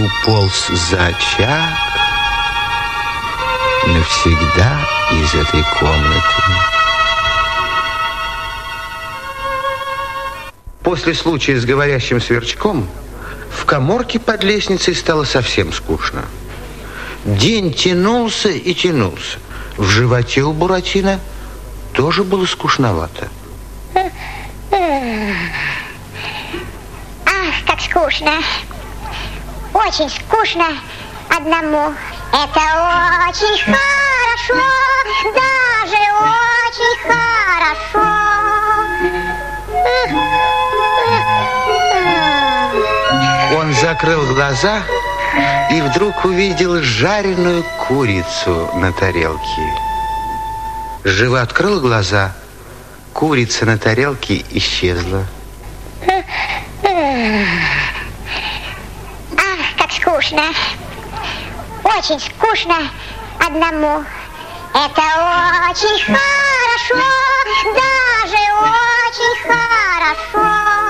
уполз за очаг навсегда из этой комнаты. После случая с говорящим сверчком в каморке под лестницей стало совсем скучно. День тянулся и тянулся. В животе у Буратино тоже было скучновато. Ах, как скучно. Очень скучно одному. Это очень хорошо, даже очень хорошо. Он закрыл глаза и вдруг увидел жареную курицу на тарелке. Живо открыл глаза, курица на тарелке исчезла. Ах, как скучно. Очень скучно одному. Это очень хорошо, даже очень хорошо.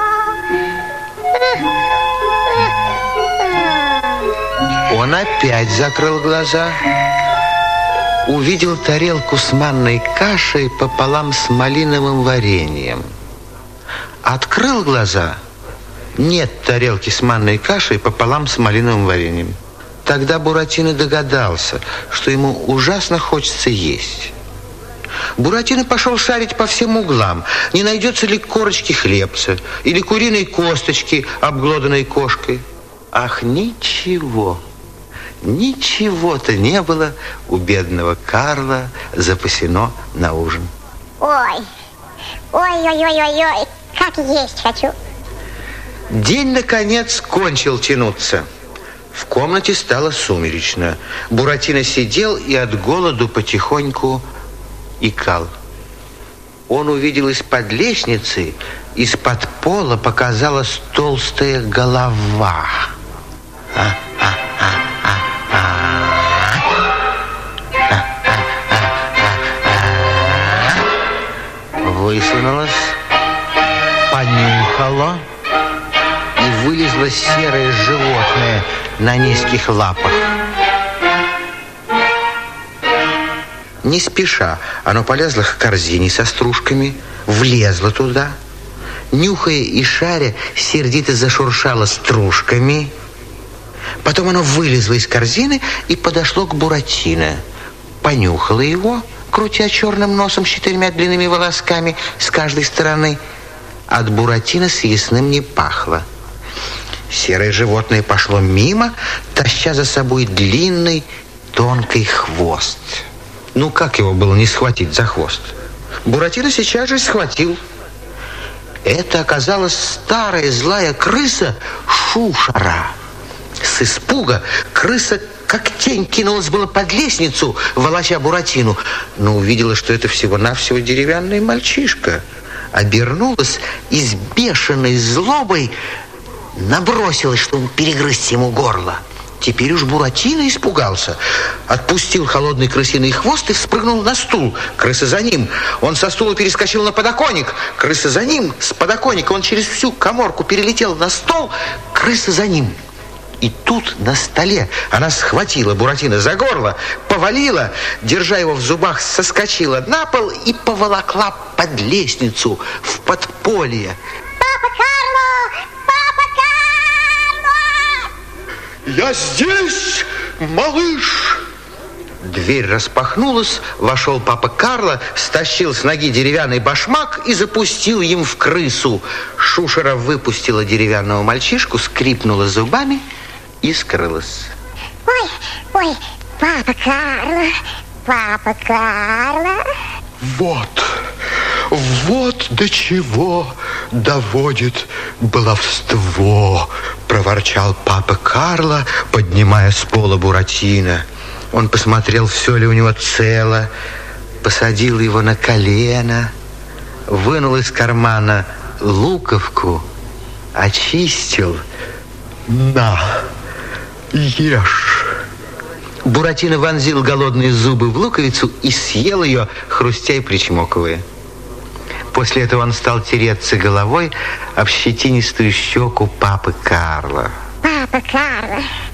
Он опять закрыл глаза, увидел тарелку с манной кашей пополам с малиновым вареньем. Открыл глаза, нет тарелки с манной кашей пополам с малиновым вареньем. Тогда Буратино догадался, что ему ужасно хочется есть. Буратино пошел шарить по всем углам, не найдется ли корочки хлебца или куриной косточки, обглоданной кошкой. Ах, ничего, ничего-то не было у бедного Карла запасено на ужин. Ой, ой-ой-ой-ой-ой, как есть хочу. День, наконец, кончил тянуться. В комнате стало сумеречно. Буратино сидел и от голоду потихоньку икал. Он увидел из-под лестницы, из-под пола показалась толстая голова. Высунулась, понюхала, и вылезло серое животное на низких лапах. Не спеша оно полезло к корзине со стружками, влезло туда, нюхая и шаря, сердито зашуршало стружками. Потом оно вылезло из корзины и подошло к Буратино, понюхало его, крутя черным носом с 4 длинными волосками с каждой стороны. От Буратино съестным не пахло. Серое животное пошло мимо, таща за собой длинный, тонкий хвост. Ну, как его было не схватить за хвост? Буратино сейчас же схватил. Это оказалась старая злая крыса Шушара. С испуга крыса как тень кинулась было под лестницу, волоча Буратино, но увидела, что это всего-навсего деревянный мальчишка. Обернулась и с бешеной злобой набросилась, чтобы перегрызть ему горло. Теперь уж Буратино испугался. Отпустил холодный крысиный хвост и вспрыгнул на стул. Крыса за ним. Он со стула перескочил на подоконник. Крыса за ним. С подоконника он через всю каморку перелетел на стол. Крыса за ним. И тут на столе она схватила Буратино за горло, повалила, держа его в зубах, соскочила на пол и поволокла под лестницу в подполье. Папа Карло! Папа Карло! Я здесь, малыш! Дверь распахнулась, вошел папа Карло, стащил с ноги деревянный башмак и запустил им в крысу. Шушера выпустила деревянного мальчишку, скрипнула зубами и скрылась. Ой, ой, папа Карло, папа Карло. Вот до чего доводит баловство, проворчал папа Карло, поднимая с пола Буратино. Он посмотрел, все ли у него цело, посадил его на колено, вынул из кармана луковку, очистил. На, ешь. Буратино вонзил голодные зубы в луковицу и съел ее, хрустя и причмокивая. После этого он стал тереться головой об щетинистую щеку папы Карло. Папа Карло,